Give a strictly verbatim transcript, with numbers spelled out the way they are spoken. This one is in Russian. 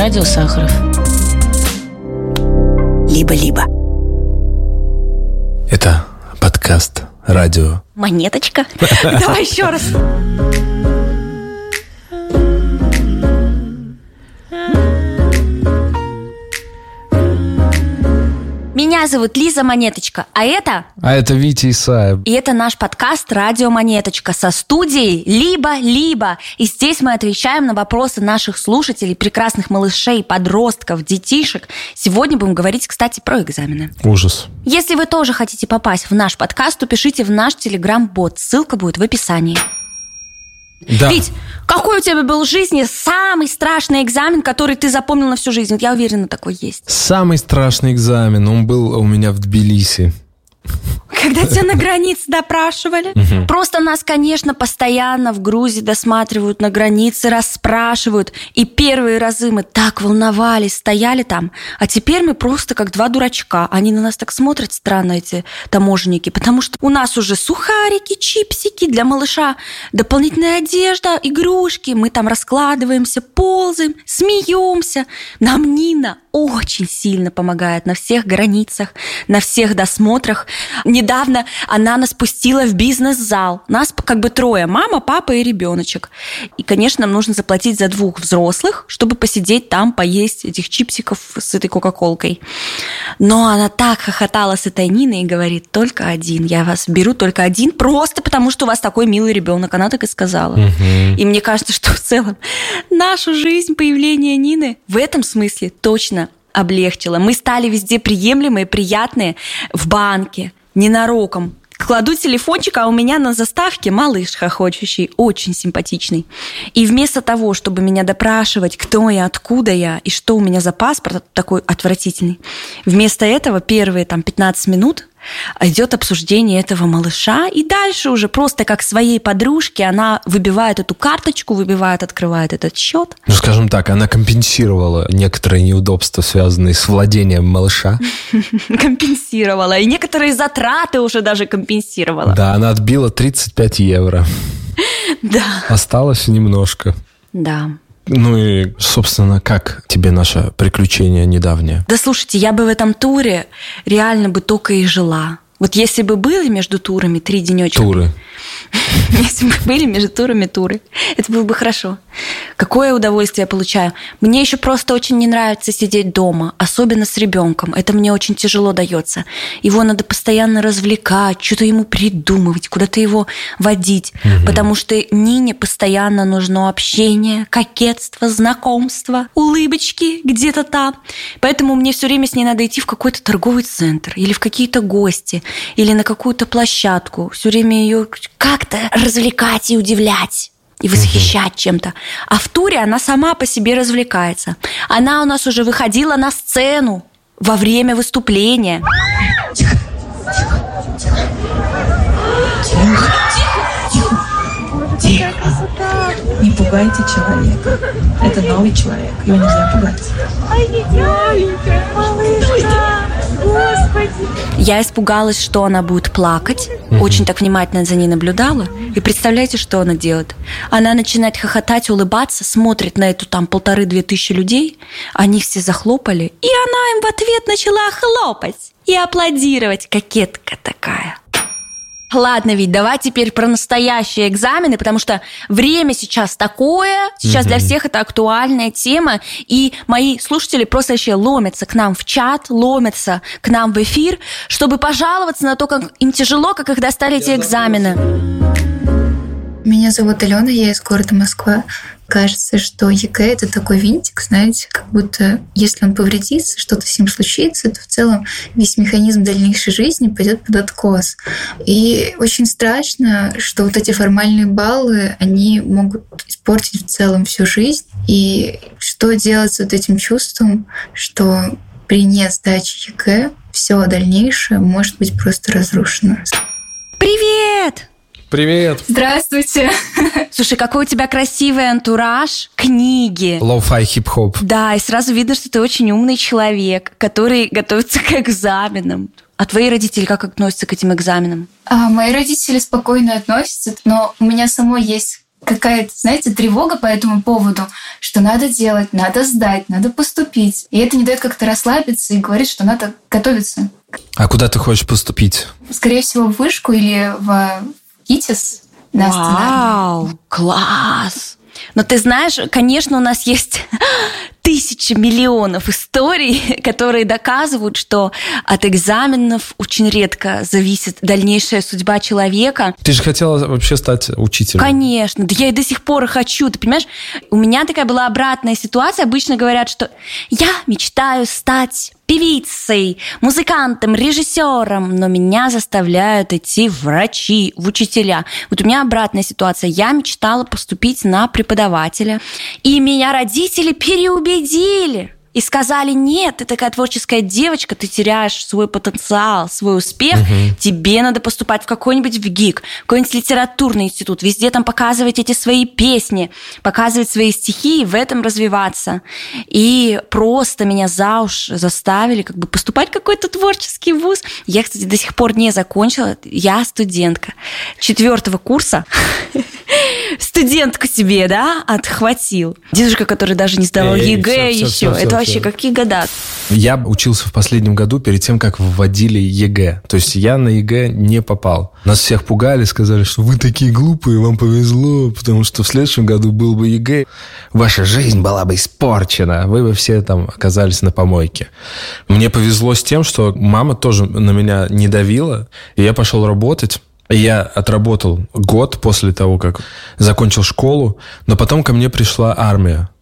Радио Сахаров. Либо-либо. Это подкаст радио Монеточка. Давай еще раз. Меня зовут Лиза Монеточка, а это... А это Витя Исаев. И это наш подкаст «Радио Монеточка» со студией «Либо-либо». И здесь мы отвечаем на вопросы наших слушателей, прекрасных малышей, подростков, детишек. Сегодня будем говорить, кстати, про экзамены. Ужас. Если вы тоже хотите попасть в наш подкаст, то пишите в наш телеграм-бот. Ссылка будет в описании. Да. Вить, какой у тебя был в жизни самый страшный экзамен, который ты запомнил на всю жизнь? Вот я уверена, такой есть. Самый страшный экзамен, он был у меня в Тбилиси. Когда тебя на границе допрашивали? Угу. Просто нас, конечно, постоянно в Грузии досматривают на границе, расспрашивают. И первые разы мы так волновались, стояли там. А теперь мы просто как два дурачка. Они на нас так смотрят странно, эти таможенники. Потому что у нас уже сухарики, чипсики для малыша, дополнительная одежда, игрушки. Мы там раскладываемся, ползаем, смеемся. Нам Нина очень сильно помогает на всех границах, на всех досмотрах. Недавно она нас пустила в бизнес-зал. Нас как бы трое: мама, папа и ребеночек. И, конечно, нам нужно заплатить за двух взрослых, чтобы посидеть там, поесть этих чипсиков с этой кока-колкой. Но она так хохотала с этой Ниной и говорит: только один, я вас беру только один, просто потому что у вас такой милый ребенок. Она так и сказала. Угу. И мне кажется, что в целом нашу жизнь, появление Нины в этом смысле точно облегчило. Мы стали везде приемлемые, приятные, в банке, ненароком. Кладу телефончик, а у меня на заставке малыш хохочущий, очень симпатичный. И вместо того, чтобы меня допрашивать, кто я, откуда я и что у меня за паспорт такой отвратительный, вместо этого первые там пятнадцать минут идет обсуждение этого малыша, и дальше уже просто как своей подружке она выбивает эту карточку, выбивает, открывает этот счет. Ну, скажем так, она компенсировала некоторые неудобства, связанные с владением малыша. Компенсировала. И некоторые затраты уже даже компенсировала. Да, она отбила тридцать пять евро. Да. Осталось немножко. Да. Ну и, собственно, как тебе наше приключение недавнее? Да слушайте, я бы в этом туре реально бы только и жила. Вот если бы были между турами три денечка. Туры. Если бы были между турами туры, это было бы хорошо. Какое удовольствие я получаю. Мне еще просто очень не нравится сидеть дома, особенно с ребенком. Это мне очень тяжело дается. Его надо постоянно развлекать, что-то ему придумывать, куда-то его водить. Угу. Потому что Нине постоянно нужно общение, кокетство, знакомство, улыбочки где-то там. Поэтому мне все время с ней надо идти в какой-то торговый центр или в какие-то гости, или на какую-то площадку. Все время ее как-то развлекать и удивлять. И восхищать uh-huh. чем-то. А в туре она сама по себе развлекается. Она у нас уже выходила на сцену во время выступления. Тихо, тихо, тихо. Тихо, тихо, тихо. Тихо. Не пугайте человека. Это новый человек. Его нельзя пугать. Ай, маленькая малышка. Господи. Я испугалась, что она будет плакать. Mm-hmm. Очень так внимательно за ней наблюдала. И представляете, что она делает? Она начинает хохотать, улыбаться, смотрит на эту там полторы-две тысячи людей. Они все захлопали. И она им в ответ начала хлопать и аплодировать. Кокетка такая. Ладно, Вить, давай теперь про настоящие экзамены, потому что время сейчас такое, сейчас mm-hmm. для всех это актуальная тема, и мои слушатели просто вообще ломятся к нам в чат, ломятся к нам в эфир, чтобы пожаловаться на то, как им тяжело, как их достали эти экзамены. Меня зовут Алена, я из города Москва. Кажется, что ЕГЭ – это такой винтик, знаете, как будто если он повредится, что-то с ним случится, то в целом весь механизм дальнейшей жизни пойдет под откос. И очень страшно, что вот эти формальные баллы, они могут испортить в целом всю жизнь. И что делать с вот этим чувством, что при несдаче ЕГЭ все дальнейшее может быть просто разрушено. Привет! Привет! Здравствуйте! Слушай, какой у тебя красивый антураж, книги. Лоу-фай хип-хоп. Да, и сразу видно, что ты очень умный человек, который готовится к экзаменам. А твои родители как относятся к этим экзаменам? А, мои родители спокойно относятся, но у меня самой есть какая-то, знаете, тревога по этому поводу, что надо делать, надо сдать, надо поступить. И это не дает как-то расслабиться и говорит, что надо готовиться. А куда ты хочешь поступить? Скорее всего, в вышку или в ГИТИС. На Вау, класс! Но ты знаешь, конечно, у нас есть тысячи миллионов историй, которые доказывают, что от экзаменов очень редко зависит дальнейшая судьба человека. Ты же хотела вообще стать учителем. Конечно, да я и до сих пор хочу. Ты понимаешь, у меня такая была обратная ситуация. Обычно говорят, что я мечтаю стать певицей, музыкантом, режиссером, но меня заставляют идти в врачи, в учителя. Вот у меня обратная ситуация. Я мечтала поступить на преподавателя, и меня родители переубедили. И сказали, нет, ты такая творческая девочка, ты теряешь свой потенциал, свой успех, угу. Тебе надо поступать в какой-нибудь в ГИК, какой-нибудь литературный институт, везде там показывать эти свои песни, показывать свои стихи и в этом развиваться. И просто меня за уши заставили как бы поступать в какой-то творческий вуз. Я, кстати, до сих пор не закончила, я студентка четвертого курса. Студентку себе, да, отхватил. Дедушка, который даже не сдавал Эй, ЕГЭ всё, всё, еще. всё, Это всё, вообще всё. какие года? Я учился в последнем году перед тем, как вводили ЕГЭ. То есть я на ЕГЭ не попал. Нас всех пугали, сказали, что вы такие глупые, вам повезло, потому что в следующем году был бы ЕГЭ. Ваша жизнь была бы испорчена. Вы бы все там оказались на помойке. Мне повезло с тем, что мама тоже на меня не давила, и я пошел работать. Я отработал год после того, как закончил школу, но потом ко мне пришла армия.